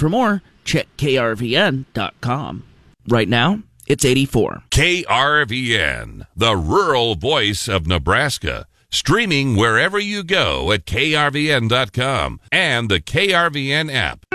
For more, check krvn.com. Right now, it's 84. KRVN, the rural voice of Nebraska. Streaming wherever you go at krvn.com and the KRVN app.